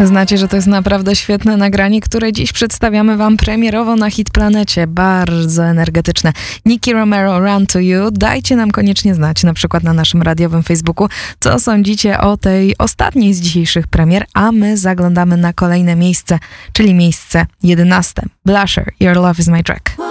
Przyznacie, że to jest naprawdę świetne nagranie, które dziś przedstawiamy wam premierowo na Hit Planecie. Bardzo energetyczne. Nicky Romero, Run to You. Dajcie nam koniecznie znać, na przykład na naszym radiowym Facebooku, co sądzicie o tej ostatniej z dzisiejszych premier, a my zaglądamy na kolejne miejsce, czyli miejsce 11. Blusher, Your Love is My Track.